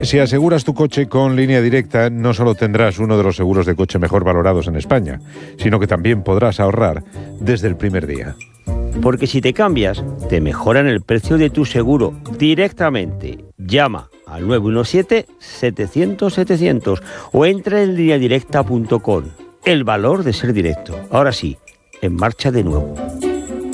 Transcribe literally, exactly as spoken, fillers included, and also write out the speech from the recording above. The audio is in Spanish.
Si aseguras tu coche con Línea Directa, no solo tendrás uno de los seguros de coche mejor valorados en España, sino que también podrás ahorrar desde el primer día. Porque si te cambias, te mejoran el precio de tu seguro directamente. Llama al nueve uno siete, setecientos, setecientos o entra en línea directa punto com. El valor de ser directo. Ahora sí, en marcha de nuevo.